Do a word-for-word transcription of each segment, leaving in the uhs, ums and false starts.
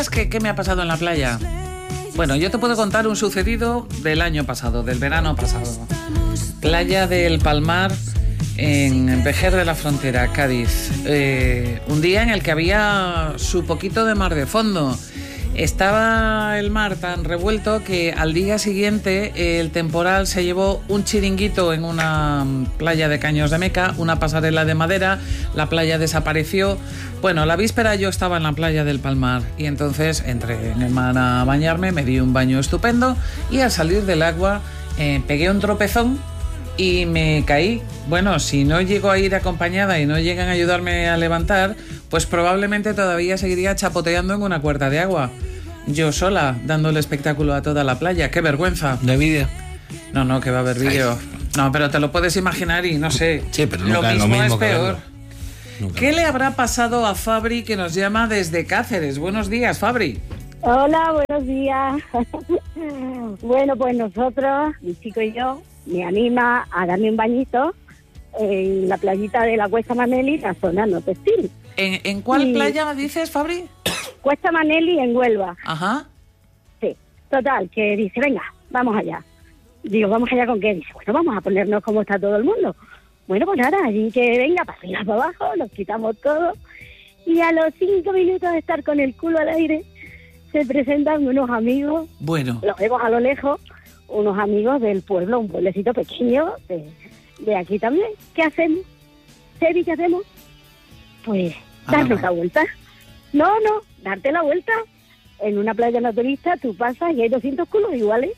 ¿Qué, ¿Qué me ha pasado en la playa? Bueno, yo te puedo contar un sucedido del año pasado, del verano pasado. Playa del Palmar, en Vejer de la Frontera, Cádiz. Eh, un día en el que había su poquito de mar de fondo. Estaba el mar tan revuelto que al día siguiente el temporal se llevó un chiringuito en una playa de Caños de Meca, una pasarela de madera, la playa desapareció. Bueno, la víspera yo estaba en la playa del Palmar y entonces entré en el mar a bañarme, me di un baño estupendo y al salir del agua eh, pegué un tropezón y me caí. Bueno, si no llego a ir acompañada y no llegan a ayudarme a levantar, pues probablemente todavía seguiría chapoteando en una cuerda de agua. Yo sola, dando el espectáculo a toda la playa. ¡Qué vergüenza! ¿De vídeo? No, no, que va a haber vídeo. No, pero te lo puedes imaginar y no sé. Sí, pero nunca lo mismo, lo mismo es peor. Nunca ¿Qué más. le habrá pasado a Fabri, que nos llama desde Cáceres? Buenos días, Fabri. Hola, buenos días. Bueno, pues nosotros, mi chico y yo, me anima a darme un bañito en la playita de la Cuesta Maneli, la zona no textil. ¿En, en cuál Sí. playa dices, Fabri? Cuesta Maneli en Huelva. Ajá. Sí, total, que dice, venga, vamos allá. Digo, ¿vamos allá con qué? Dice, bueno, vamos a ponernos como está todo el mundo. Bueno, pues nada, allí que venga, para arriba, para abajo, nos quitamos todo. Y a los cinco minutos de estar con el culo al aire, se presentan unos amigos, Bueno. los vemos a lo lejos, unos amigos del pueblo, un pueblecito pequeño de, de aquí también. ¿Qué hacemos? Sebi, ¿qué hacemos? Pues Ah, darnos no. la vuelta. No, no, darte la vuelta. En una playa naturista tú pasas y hay doscientos culos iguales.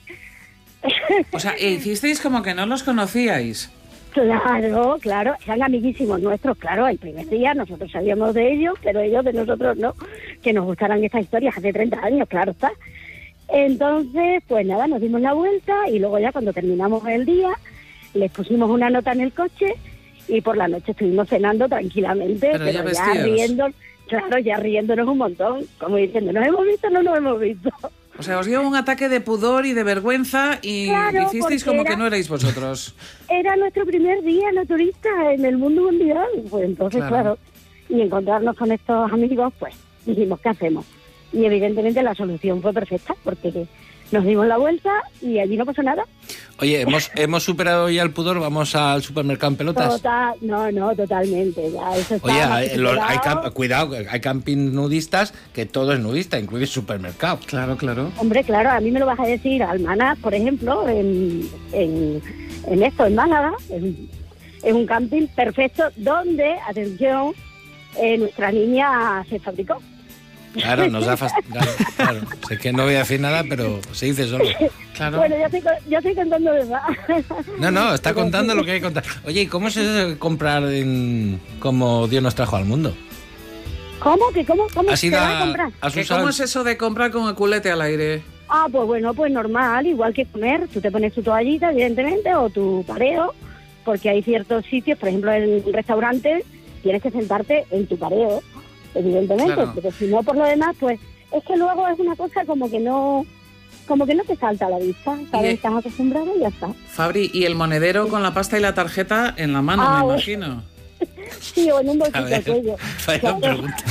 O sea, e hicisteis como que no los conocíais. Claro, claro, eran amiguísimos nuestros, claro, el primer día nosotros sabíamos de ellos, pero ellos de nosotros no, que nos gustaran estas historias hace treinta años, claro está. Entonces, pues nada, nos dimos la vuelta y luego ya cuando terminamos el día, les pusimos una nota en el coche y por la noche estuvimos cenando tranquilamente, Pero ya pero ya, vestidos. riendo, claro, ya riéndonos un montón, como diciendo, ¿nos hemos visto o no nos hemos visto? O sea, os dio un ataque de pudor y de vergüenza y Claro, hicisteis porque como era- que no erais vosotros. Era nuestro primer día naturista en el mundo mundial, pues entonces, Claro. claro. y encontrarnos con estos amigos, pues dijimos, ¿qué hacemos? Y evidentemente la solución fue perfecta, porque nos dimos la vuelta y allí no pasó nada. Oye, ¿hemos, ¿hemos superado ya el pudor? ¿Vamos al supermercado en pelotas? Total, no, no, totalmente, ya eso está Oye, más hay, que los- hay superado. camp- cuidado, hay camping nudistas que todo es nudista, incluye supermercado. Claro, claro. Hombre, claro, a mí me lo vas a decir, Almaná, por ejemplo, en, en, en esto, en Málaga, en, en un camping perfecto donde, atención, eh, nuestra niña se fabricó. Claro, nos da fastidio. Claro, sé que no voy a decir nada, pero se dice solo. Claro. Bueno, ya estoy, co- ya estoy contando de verdad. No, no, está contando lo que hay que contar. Oye, ¿y cómo es eso de comprar en, como Dios nos trajo al mundo? ¿Cómo? ¿Que cómo? ¿Cómo ¿Has se ido va a a, comprar? has ¿Qué, usado ¿Cómo el- es eso de comprar con el culete al aire? Ah, pues bueno, pues normal, igual que comer. Tú te pones tu toallita, evidentemente, o tu pareo, porque hay ciertos sitios, por ejemplo, en un restaurante, tienes que sentarte en tu pareo, evidentemente, Claro. pero si no, por lo demás, pues es que luego es una cosa como que no como que no te salta a la vista, ¿sabes? Y- Estás acostumbrado y ya está. Fabri, y el monedero con la pasta y la tarjeta en la mano, Ah, me bueno. imagino. Sí, o en un A bolsito ver, de cuello. vaya Claro. pregunta.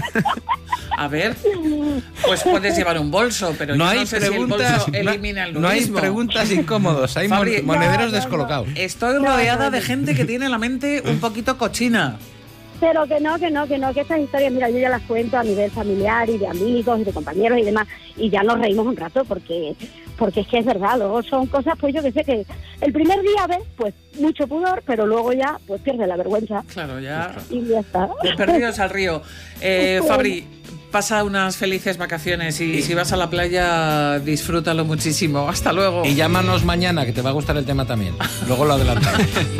A ver, pues puedes llevar un bolso, pero No yo hay no sé si el preguntas, bolso elimina el no hay nudismo. preguntas incómodos, hay mon- Fabri, monederos no, no, no. descolocados. Estoy No, rodeada no, de no. gente que tiene la mente un poquito cochina. Pero que no, que no, que no, que estas historias, mira, yo ya las cuento a nivel familiar y de amigos y de compañeros y demás, y ya nos reímos un rato porque porque es que es verdad, luego son cosas, pues yo que sé, que el primer día ves, pues mucho pudor, pero luego ya, pues pierde la vergüenza Claro, ya. y ya está. De perdidos al río. Eh, Fabri, pasa unas felices vacaciones y si vas a la playa, disfrútalo muchísimo. Hasta luego. Y llámanos mañana, que te va a gustar el tema también. Luego lo adelantamos.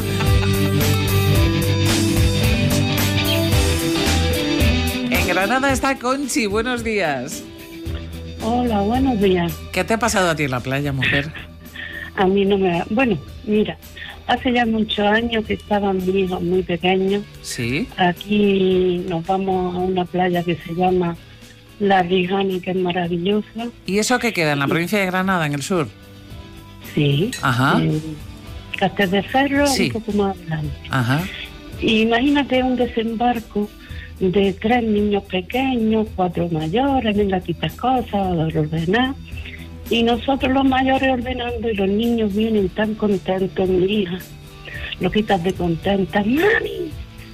En Granada está Conchi, buenos días. Hola, buenos días. ¿Qué te ha pasado a ti en la playa, mujer? A mí no me... Bueno, mira, hace ya muchos años que estaban mis hijos muy pequeños. Sí. Aquí nos vamos a una playa que se llama La Rijani, que es maravillosa. ¿Y eso qué queda? ¿En la provincia de Granada, en el sur? Sí. Ajá. En Castel de Ferro, Sí. un poco más adelante. Ajá. Y imagínate un desembarco de tres niños pequeños, cuatro mayores, venga, quitas cosas, ordenar. Y nosotros los mayores ordenando y los niños vienen tan contentos, mi hija, loquitas de contentas. ¡Mami!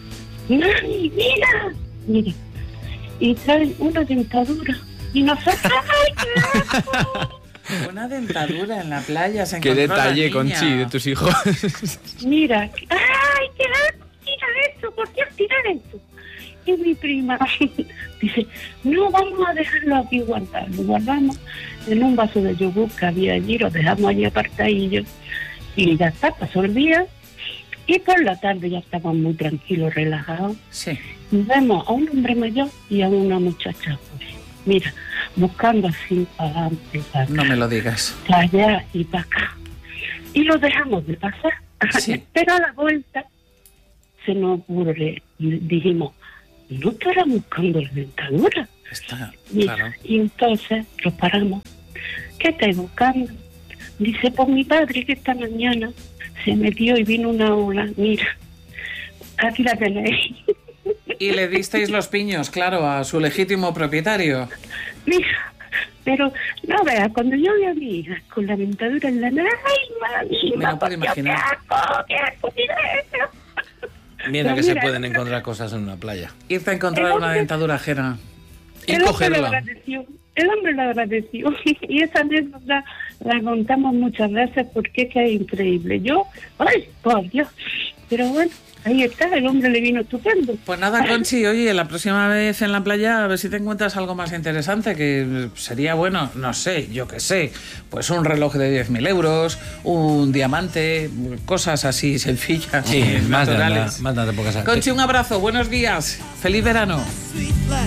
¡Mami, mira! Mire, y traen una dentadura. Y nosotros, ¡ay, qué asco! Una dentadura en la playa. Se Qué encontró la detalle, niña. Conchi, de tus hijos. Mira, ¡ay, qué asco! Tira eso, ¿por qué tirar eso? Y mi prima dice, no, vamos a dejarlo aquí guardado. Lo guardamos en un vaso de yogur que había allí, lo dejamos allí apartadillo. Y ya está, pasó el día. Y por la tarde ya estábamos muy tranquilos, relajados. Sí. Y vemos a un hombre mayor y a una muchacha. Mira, buscando así para adelante, para acá, No me lo digas. para allá y para acá. Y lo dejamos de pasar. Sí. Pero a la vuelta se nos ocurre, y dijimos, ¿no estará buscando la dentadura? Está, Y, claro. y entonces lo paramos. ¿Qué estáis buscando? Dice, pues mi padre que esta mañana se metió y vino una ola. Mira, aquí la tenéis. Y le disteis los piños, claro, a su legítimo propietario. Mira, pero no veas, cuando yo vi a mi hija con la dentadura en la nariz, ¡ay, mami! Me lo puedo imaginar. ¡Qué asco, qué asco, mira eso! Mira Pero que se mira, pueden encontrar cosas en una playa. Irte a encontrar El una hombre- dentadura ajena. Y El hombre lo cogerla. agradeció, el hombre lo agradeció. Y esa anécdota la contamos muchas veces porque es que es increíble. Yo, ¡ay, por Dios! Pero bueno, ahí está, el hombre le vino estupendo. Pues nada, Conchi, oye, la próxima vez en la playa a ver si te encuentras algo más interesante, que sería bueno, no sé, yo qué sé, pues un reloj de diez mil euros, un diamante, cosas así sencillas, Sí, eh, más de naturales. más de pocas. Conchi, un abrazo, buenos días, feliz verano. Sweet life.